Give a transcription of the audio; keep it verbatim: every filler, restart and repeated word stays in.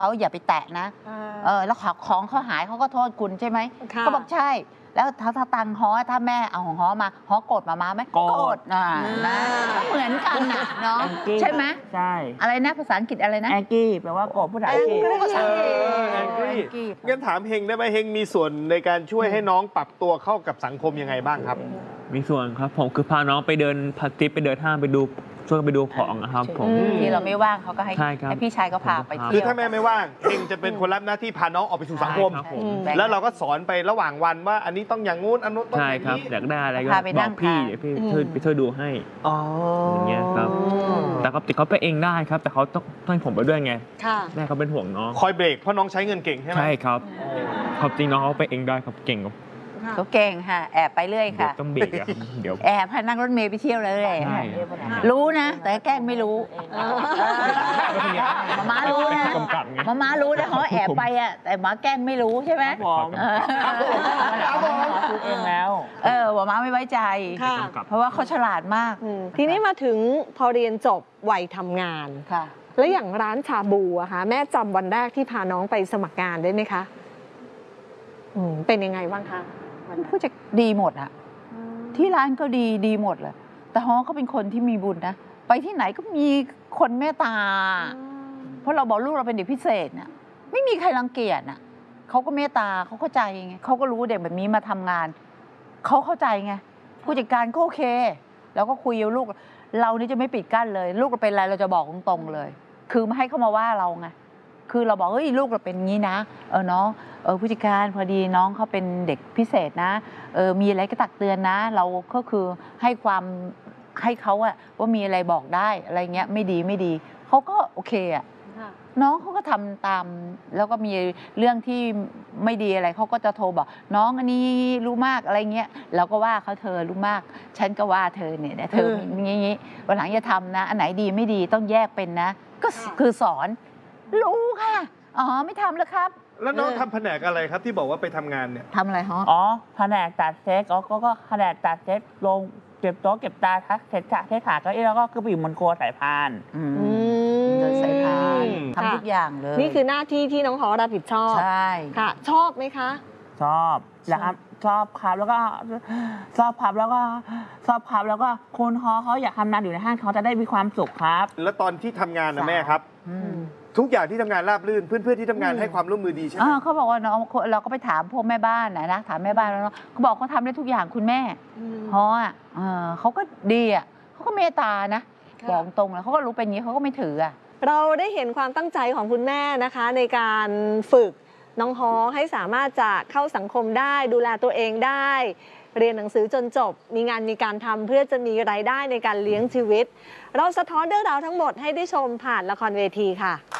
เขาอย่าไปแตะนะเออแล้วของเขาหายเขาก็โทษคุณใช่ไหมเขาบอกใช่แล้วถ้าถ้าตังฮอถ้าแม่เอาของฮอมาฮอโกรธมามาไหมโกรธอ่านะเหมือนกันนะเนาะใช่ไหมใช่อะไรนะภาษาอังกฤษอะไรนะแองกี้แปลว่าโกรธภาษาอังกฤษภาษาอังกฤษแองกี้งั้นถามเฮงได้ไหมเฮงมีส่วนในการช่วยให้น้องปรับตัวเข้ากับสังคมยังไงบ้างครับมีส่วนครับผมคือพาน้องไปเดินพาทิปไปเดินห้างไปดูช่วยไปดูของนะครับผมที่เราไม่ว่างเขาก็ให้ให้พี่ชายก็พาไปเที่ยวคือถ้าแม่ไม่ว่างเฮงจะเป็นคนรับหน้าที่พาน้องออกไปสู่สังคมแล้วเราก็สอนไประหว่างวันว่าอันนี้ต้องอย่างงู้นอันนู้นต้องอย่างนี้อยากได้อะไรก็บอกพี่เดี๋ยวพี่ช่วยไปช่วยดูให้อย่างเงี้ยครับแต่เขาติดเขาไปเองได้ครับแต่เขาต้องต้องผมไปด้วยไงแม่เขาเป็นห่วงน้องคอยเบรกเพราะน้องใช้เงินเก่งใช่ไหมใช่ครับครับจริงน้องเขาไปเองได้ครับเก่งครับเขาเก่งค่ะแอบไปเรื่อยค่ะต้องเบรกเดี๋ยวแอบพานั่งรถเมล์ไปเที่ยวเลยรู้นะแต่แกล้งไม่รู้มาม่ารู้นะมาม่ารู้นะเขาแอบไปอ่ะแต่มาแกล้งไม่รู้ใช่ไหมบอกเองแล้วเออมาม่าไม่ไว้ใจเพราะว่าเขาฉลาดมากทีนี้มาถึงพอเรียนจบวัยทำงานค่ะแล้วอย่างร้านชาบูอะคะแม่จำวันแรกที่พาน้องไปสมัครงานได้ไหมคะเป็นยังไงบ้างคะผู้จัดดีหมดอะที่ร้านก็ดีดีหมดเลยแต่ฮอเขาเป็นคนที่มีบุญนะไปที่ไหนก็มีคนเมตตาเพราะเราบอกลูกเราเป็นเด็กพิเศษน่ะไม่มีใครรังเกียจน่ะเขาก็เมตตาเขาเข้าใจไงเขาก็รู้เด็กแบบนี้มาทำงานเขาเข้าใจไงผู้จัดการก็โอเคแล้วก็คุยกับลูกเรานี่จะไม่ปิดกั้นเลยลูกเราเป็นอะไรเราจะบอกตรงๆเลยคือไม่ให้เขามาว่าเราไงคือเราบอกเฮ้ยลูกเราเป็นงี้นะเออน้องเออผู้จัดการพอดีน้องเขาเป็นเด็กพิเศษนะเออมีอะไรก็ตักเตือนนะเราก็คือให้ความให้เขาอะว่ามีอะไรบอกได้อะไรเงี้ยไม่ดีไม่ดีเขาก็โอเคอะน้องเขาก็ทำตามแล้วก็มีเรื่องที่ไม่ดีอะไรเขาก็จะโทรบอกน้องอันนี้รู้มากอะไรเงี้ยเราก็ว่าเขาเธอรู้มากฉันก็ว่าเธอเนี่ยเธออย่างงี้วันหลังอย่าทำนะอันไหนดีไม่ดีต้องแยกเป็นนะก็คือสอนรู้ค่ะอ๋อไม่ทำแล้วครับแล้วน้องทำแผนกอะไรครับที่บอกว่าไปทำงานเนี่ยทำอะไรฮะอ๋อแผนกตัดเซ็ตก็ก็แผนกตัดเซ็ตลงเก็บโต๊ะเก็บตาทักเซ็ตขาเซ็ตขาก็อีแล้วก็คืออยู่บนครัวสายพานเดินสายพานทำทุกอย่างเลยนี่คือหน้าที่ที่น้องฮอรับผิดชอบใช่ค่ะชอบไหมคะชอบแล้วครับชอบครับแล้วก็ชอบครับแล้วก็ชอบครับแล้วก็คนฮอเขาอยากทำงานอยู่ในห้างเขาจะได้มีความสุขครับแล้วตอนที่ทำงานนะแม่ครับทุกอย่างที่ทำงานราบรื่นเพื่อนๆที่ทำงานให้ความร่วมมือดีใช่ไหมเขาบอกว่าน้องเราก็ไปถามพวกแม่บ้านนะนะถามแม่บ้านแล้วเนาะเขาบอกเขาทำได้ทุกอย่างคุณแม่ฮออ่ะเขาก็ดีอ่ะเขาก็เมตตานะบอกตรงแล้วเขาก็รู้เป็นอย่างนี้เขาก็ไม่ถืออ่ะเราได้เห็นความตั้งใจของคุณแม่นะคะในการฝึกน้องฮอให้สามารถจะเข้าสังคมได้ดูแลตัวเองได้เรียนหนังสือจนจบมีงานมีการทำเพื่อจะมีรายได้ในการเลี้ยงชีวิตเราสะท้อนเรื่องราวทั้งหมดให้ได้ชมผ่านละครเวทีค่ะ